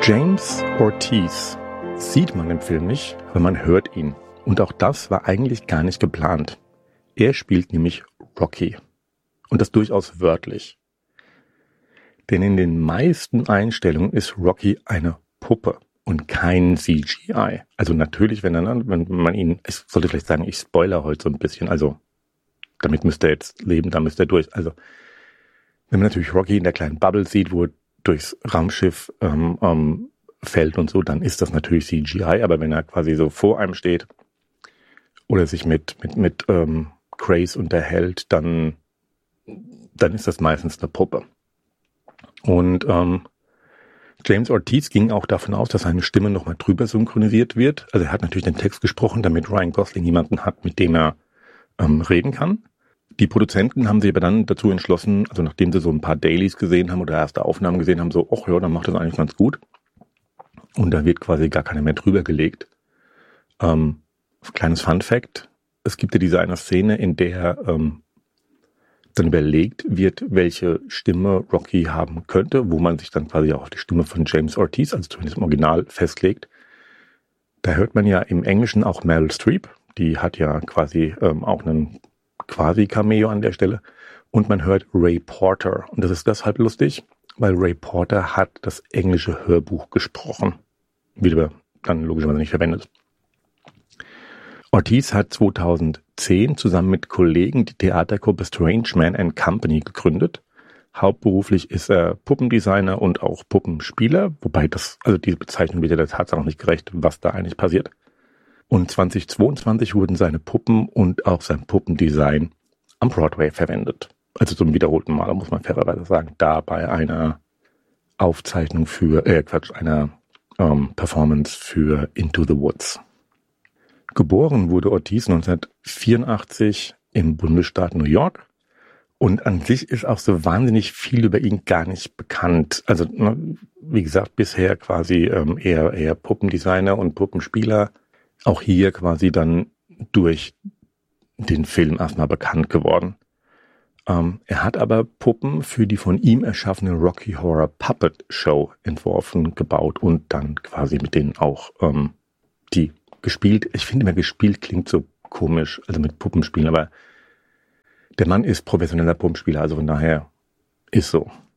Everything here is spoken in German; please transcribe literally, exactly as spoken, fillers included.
James Ortiz sieht man im Film nicht, aber man hört ihn. Und auch das war eigentlich gar nicht geplant. Er spielt nämlich Rocky. Und das durchaus wörtlich. Denn in den meisten Einstellungen ist Rocky eine Puppe und kein C G I. Also natürlich, wenn, dann, wenn man ihn, ich sollte vielleicht sagen, ich spoilere heute so ein bisschen, also damit müsst ihr jetzt leben, da müsst ihr durch. Also wenn man natürlich Rocky in der kleinen Bubble sieht, wo er durchs Raumschiff ähm, ähm, fällt und so, dann ist das natürlich C G I. Aber wenn er quasi so vor einem steht oder sich mit mit mit ähm, Grace unterhält, dann dann ist das meistens eine Puppe. Und ähm, James Ortiz ging auch davon aus, dass seine Stimme nochmal drüber synchronisiert wird. Also er hat natürlich den Text gesprochen, damit Ryan Gosling jemanden hat, mit dem er ähm, reden kann. Die Produzenten haben sich aber dann dazu entschlossen, also nachdem sie so ein paar Dailies gesehen haben oder erste Aufnahmen gesehen haben, so, ach ja, dann macht das eigentlich ganz gut. Und da wird quasi gar keiner mehr drüber gelegt. Ähm, kleines Fun Fact, es gibt ja diese eine Szene, in der ähm, dann überlegt wird, welche Stimme Rocky haben könnte, wo man sich dann quasi auch auf die Stimme von James Ortiz, also zumindest im Original, festlegt. Da hört man ja im Englischen auch Meryl Streep, die hat ja quasi ähm, auch einen Quasi-Cameo an der Stelle. Und man hört Ray Porter. Und das ist deshalb lustig, weil Ray Porter hat das englische Hörbuch gesprochen. Wieder dann logischerweise nicht verwendet. Ortiz hat zweitausendzehn zusammen mit Kollegen die Theatergruppe Strange Man and Company gegründet. Hauptberuflich ist er Puppendesigner und auch Puppenspieler, wobei das, also diese Bezeichnung wird ja der Tatsache noch nicht gerecht, was da eigentlich passiert. Und zweitausendzweiundzwanzig wurden seine Puppen und auch sein Puppendesign am Broadway verwendet. Also zum wiederholten Mal, muss man fairerweise sagen, da bei einer Aufzeichnung für, äh Quatsch, einer ähm, Performance für Into the Woods. Geboren wurde Ortiz neunzehnhundertvierundachtzig im Bundesstaat New York. Und an sich ist auch so wahnsinnig viel über ihn gar nicht bekannt. Also, ne, wie gesagt, bisher quasi ähm, eher, eher Puppendesigner und Puppenspieler. Auch hier quasi dann durch den Film erstmal bekannt geworden. Ähm, er hat aber Puppen für die von ihm erschaffene Rocky Horror Puppet Show entworfen, gebaut und dann quasi mit denen auch ähm, die gespielt. Ich finde immer, gespielt klingt so komisch, also mit Puppenspielen, aber der Mann ist professioneller Puppenspieler, also von daher ist so.